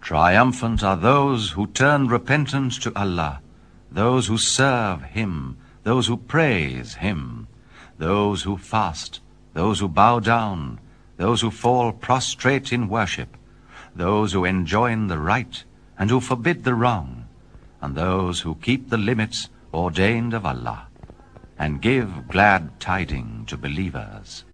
Triumphant are those who turn repentance to Allah, those who serve Him, those who praise Him, those who fast, those who bow down, those who fall prostrate in worship, those who enjoin the right and who forbid the wrong, and those who keep the limits ordained of Allah, and give glad tidings to believers.